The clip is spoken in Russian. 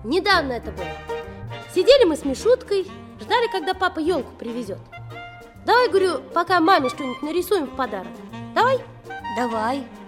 недавно это было. Сидели мы с Мишуткой, ждали, когда папа елку привезет. Давай, говорю, пока маме что-нибудь нарисуем в подарок. Давай? Давай.